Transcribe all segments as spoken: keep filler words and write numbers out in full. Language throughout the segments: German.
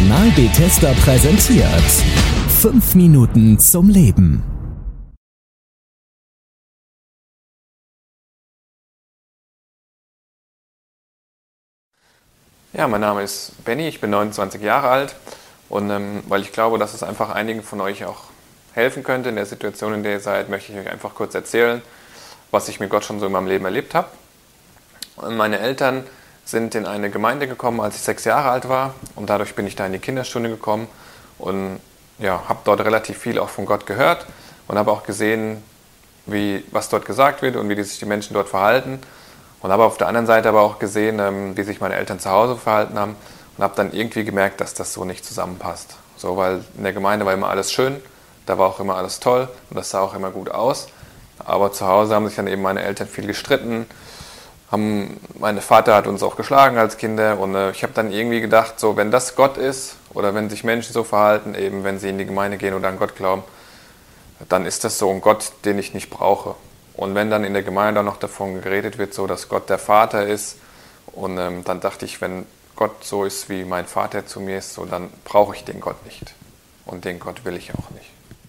Kanal Bethesda präsentiert fünf Minuten zum Leben. Ja, mein Name ist Benny, ich bin neunundzwanzig Jahre alt und ähm, weil ich glaube, dass es einfach einigen von euch auch helfen könnte in der Situation, in der ihr seid, möchte ich euch einfach kurz erzählen, was ich mit Gott schon so in meinem Leben erlebt habe. Und meine Eltern sind in eine Gemeinde gekommen, als ich sechs Jahre alt war, und dadurch bin ich da in die Kinderstunde gekommen und ja, habe dort relativ viel auch von Gott gehört und habe auch gesehen, wie, was dort gesagt wird und wie die sich die Menschen dort verhalten. Und habe auf der anderen Seite aber auch gesehen, wie sich meine Eltern zu Hause verhalten haben, und habe dann irgendwie gemerkt, dass das so nicht zusammenpasst. So, weil in der Gemeinde war immer alles schön, da war auch immer alles toll und das sah auch immer gut aus. Aber zu Hause haben sich dann eben meine Eltern viel gestritten. Haben, mein Vater hat uns auch geschlagen als Kinder, und äh, ich habe dann irgendwie gedacht, so, wenn das Gott ist oder wenn sich Menschen so verhalten, eben wenn sie in die Gemeinde gehen oder an Gott glauben, dann ist das so ein Gott, den ich nicht brauche. Und wenn dann in der Gemeinde auch noch davon geredet wird, so dass Gott der Vater ist, und ähm, dann dachte ich, wenn Gott so ist, wie mein Vater zu mir ist, so, dann brauche ich den Gott nicht. Und den Gott will ich auch nicht.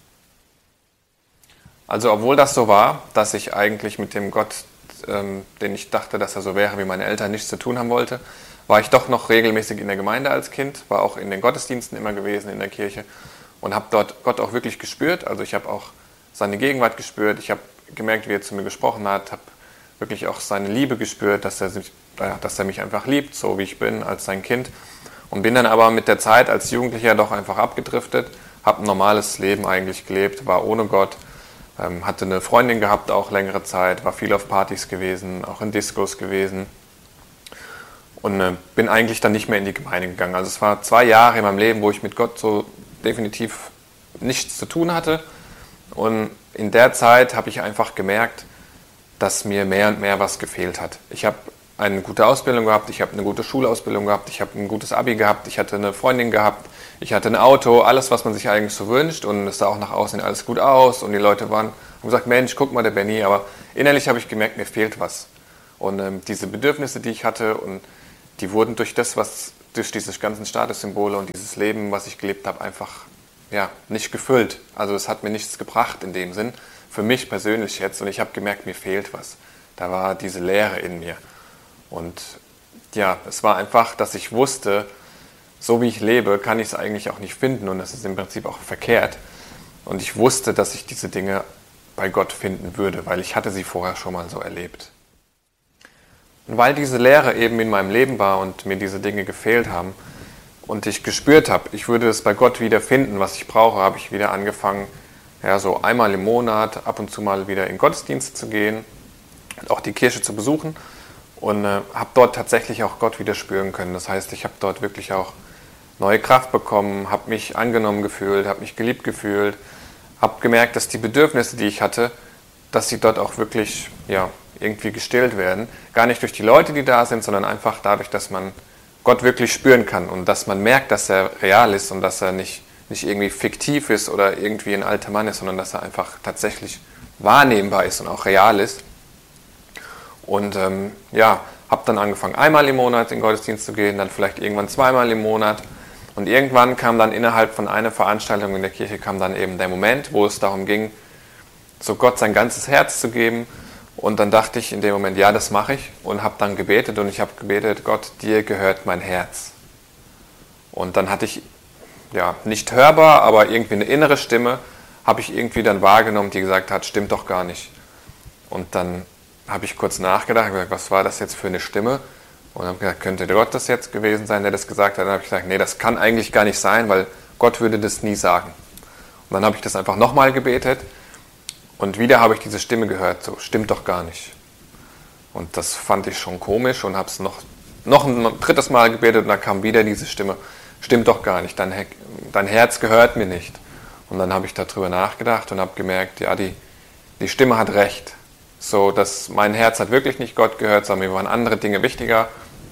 Also obwohl das so war, dass ich eigentlich mit dem Gott, ähm, den ich dachte, dass er so wäre, wie meine Eltern, nichts zu tun haben wollte, war ich doch noch regelmäßig in der Gemeinde als Kind, war auch in den Gottesdiensten immer gewesen in der Kirche und habe dort Gott auch wirklich gespürt. Also ich habe auch seine Gegenwart gespürt, ich habe gemerkt, wie er zu mir gesprochen hat, habe wirklich auch seine Liebe gespürt, dass er, sich, dass er mich einfach liebt, so wie ich bin, als sein Kind. Und bin dann aber mit der Zeit als Jugendlicher doch einfach abgedriftet, habe ein normales Leben eigentlich gelebt, war ohne Gott, ähm, hatte eine Freundin gehabt auch längere Zeit, war viel auf Partys gewesen, auch in Discos gewesen und äh, bin eigentlich dann nicht mehr in die Gemeinde gegangen. Also es war zwei Jahre in meinem Leben, wo ich mit Gott so definitiv nichts zu tun hatte, und in der Zeit habe ich einfach gemerkt, dass mir mehr und mehr was gefehlt hat. Ich habe eine gute Ausbildung gehabt, ich habe eine gute Schulausbildung gehabt, ich habe ein gutes Abi gehabt, ich hatte eine Freundin gehabt, ich hatte ein Auto, alles, was man sich eigentlich so wünscht, und es sah auch nach außen alles gut aus und die Leute waren, haben gesagt, Mensch, guck mal, der Benny, aber innerlich habe ich gemerkt, mir fehlt was. Und ähm, diese Bedürfnisse, die ich hatte, und die wurden durch das, was durch diese ganzen Statussymbole und dieses Leben, was ich gelebt habe, einfach ja, nicht gefüllt. Also es hat mir nichts gebracht in dem Sinn, für mich persönlich jetzt, und ich habe gemerkt, mir fehlt was. Da war diese Leere in mir. Und ja, es war einfach, dass ich wusste, so wie ich lebe, kann ich es eigentlich auch nicht finden, und das ist im Prinzip auch verkehrt. Und ich wusste, dass ich diese Dinge bei Gott finden würde, weil ich hatte sie vorher schon mal so erlebt. Und weil diese Leere eben in meinem Leben war und mir diese Dinge gefehlt haben, und ich gespürt habe, ich würde es bei Gott wieder finden, was ich brauche, habe ich wieder angefangen, ja, so einmal im Monat ab und zu mal wieder in Gottesdienste zu gehen, auch die Kirche zu besuchen, und äh, habe dort tatsächlich auch Gott wieder spüren können. Das heißt, ich habe dort wirklich auch neue Kraft bekommen, habe mich angenommen gefühlt, habe mich geliebt gefühlt, habe gemerkt, dass die Bedürfnisse, die ich hatte, dass sie dort auch wirklich ja, irgendwie gestillt werden. Gar nicht durch die Leute, die da sind, sondern einfach dadurch, dass man Gott wirklich spüren kann und dass man merkt, dass er real ist und dass er nicht, nicht irgendwie fiktiv ist oder irgendwie ein alter Mann ist, sondern dass er einfach tatsächlich wahrnehmbar ist und auch real ist. Und ähm, ja, habe dann angefangen, einmal im Monat in den Gottesdienst zu gehen, dann vielleicht irgendwann zweimal im Monat. Und irgendwann kam dann innerhalb von einer Veranstaltung in der Kirche kam dann eben der Moment, wo es darum ging, so Gott sein ganzes Herz zu geben. Und dann dachte ich in dem Moment, ja, das mache ich, und habe dann gebetet, und ich habe gebetet, Gott, dir gehört mein Herz. Und dann hatte ich, ja, nicht hörbar, aber irgendwie eine innere Stimme, habe ich irgendwie dann wahrgenommen, die gesagt hat, stimmt doch gar nicht. Und dann habe ich kurz nachgedacht, gesagt, was war das jetzt für eine Stimme? Und habe gesagt, könnte Gott das jetzt gewesen sein, der das gesagt hat? Dann habe ich gesagt, nee, das kann eigentlich gar nicht sein, weil Gott würde das nie sagen. Und dann habe ich das einfach nochmal gebetet. Und wieder habe ich diese Stimme gehört, so, stimmt doch gar nicht. Und das fand ich schon komisch und habe es noch, noch ein drittes Mal gebetet, und dann kam wieder diese Stimme, stimmt doch gar nicht, dein, dein Herz gehört mir nicht. Und dann habe ich darüber nachgedacht und habe gemerkt, ja, die, die Stimme hat recht. So, dass mein Herz hat wirklich nicht Gott gehört, sondern mir waren andere Dinge wichtiger.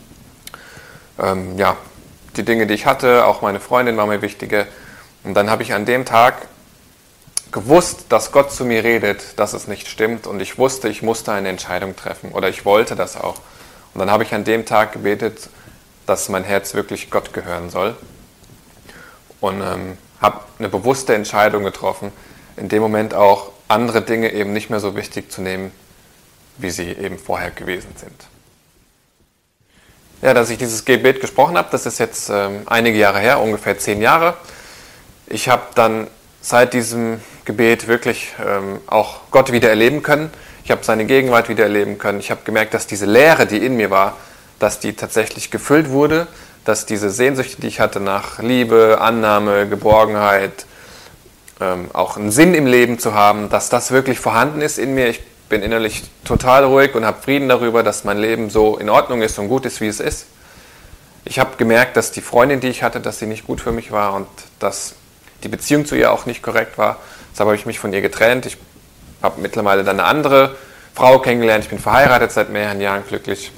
Ähm, ja, die Dinge, die ich hatte, auch meine Freundin war mir wichtiger. Und dann habe ich an dem Tag gewusst, dass Gott zu mir redet, dass es nicht stimmt, und ich wusste, ich musste eine Entscheidung treffen, oder ich wollte das auch. Und dann habe ich an dem Tag gebetet, dass mein Herz wirklich Gott gehören soll. und ähm, habe eine bewusste Entscheidung getroffen, in dem Moment auch andere Dinge eben nicht mehr so wichtig zu nehmen, wie sie eben vorher gewesen sind. Ja, dass ich dieses Gebet gesprochen habe, das ist jetzt ähm, einige Jahre her, ungefähr zehn Jahre. Ich habe dann seit diesem Gebet wirklich ähm, auch Gott wieder erleben können. Ich habe seine Gegenwart wieder erleben können. Ich habe gemerkt, dass diese Leere, die in mir war, dass die tatsächlich gefüllt wurde, dass diese Sehnsüchte, die ich hatte nach Liebe, Annahme, Geborgenheit, ähm, auch einen Sinn im Leben zu haben, dass das wirklich vorhanden ist in mir. Ich bin innerlich total ruhig und habe Frieden darüber, dass mein Leben so in Ordnung ist und gut ist, wie es ist. Ich habe gemerkt, dass die Freundin, die ich hatte, dass sie nicht gut für mich war und dass die Beziehung zu ihr auch nicht korrekt war. Deshalb habe ich mich von ihr getrennt. Ich habe mittlerweile dann eine andere Frau kennengelernt. Ich bin verheiratet seit mehreren Jahren, glücklich.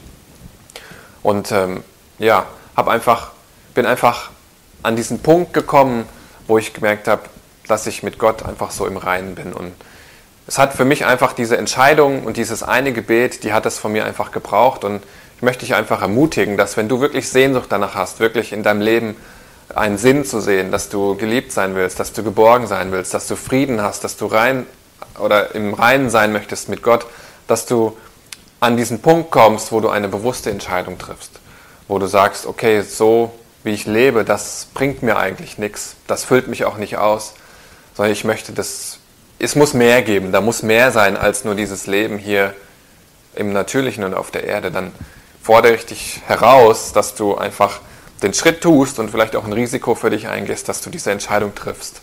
Und ähm, ja, hab einfach, bin einfach an diesen Punkt gekommen, wo ich gemerkt habe, dass ich mit Gott einfach so im Reinen bin. Und es hat für mich einfach diese Entscheidung und dieses eine Gebet, die hat es von mir einfach gebraucht. Und ich möchte dich einfach ermutigen, dass wenn du wirklich Sehnsucht danach hast, wirklich in deinem Leben einen Sinn zu sehen, dass du geliebt sein willst, dass du geborgen sein willst, dass du Frieden hast, dass du rein oder im Reinen sein möchtest mit Gott, dass du an diesen Punkt kommst, wo du eine bewusste Entscheidung triffst, wo du sagst, okay, so wie ich lebe, das bringt mir eigentlich nichts, das füllt mich auch nicht aus, sondern ich möchte das, es muss mehr geben, da muss mehr sein als nur dieses Leben hier im Natürlichen und auf der Erde. Dann fordere ich dich heraus, dass du einfach den Schritt tust und vielleicht auch ein Risiko für dich eingehst, dass du diese Entscheidung triffst.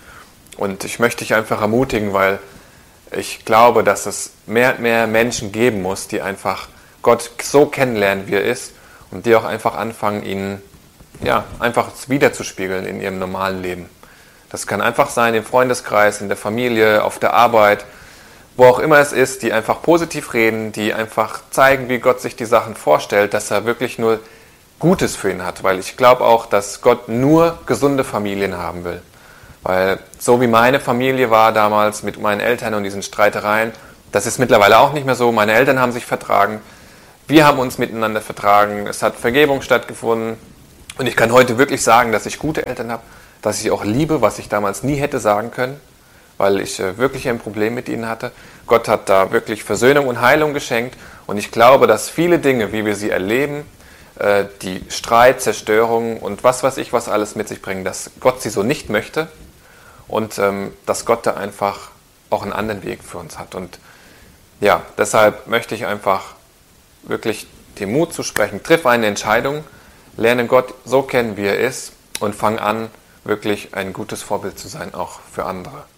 Und ich möchte dich einfach ermutigen, weil ich glaube, dass es mehr und mehr Menschen geben muss, die einfach Gott so kennenlernen, wie er ist und die auch einfach anfangen, ihn ja, einfach wiederzuspiegeln in ihrem normalen Leben. Das kann einfach sein im Freundeskreis, in der Familie, auf der Arbeit, wo auch immer es ist, die einfach positiv reden, die einfach zeigen, wie Gott sich die Sachen vorstellt, dass er wirklich nur Gutes für ihn hat, weil ich glaube auch, dass Gott nur gesunde Familien haben will. Weil so wie meine Familie war damals mit meinen Eltern und diesen Streitereien, das ist mittlerweile auch nicht mehr so. Meine Eltern haben sich vertragen, wir haben uns miteinander vertragen, es hat Vergebung stattgefunden und ich kann heute wirklich sagen, dass ich gute Eltern habe, dass ich auch liebe, was ich damals nie hätte sagen können, weil ich äh, wirklich ein Problem mit ihnen hatte. Gott hat da wirklich Versöhnung und Heilung geschenkt und ich glaube, dass viele Dinge, wie wir sie erleben, die Streit, Zerstörung und was weiß ich, was alles mit sich bringen, dass Gott sie so nicht möchte und ähm, dass Gott da einfach auch einen anderen Weg für uns hat. Und ja, deshalb möchte ich einfach wirklich den Mut zu sprechen, triff eine Entscheidung, lerne Gott so kennen, wie er ist und fang an, wirklich ein gutes Vorbild zu sein, auch für andere.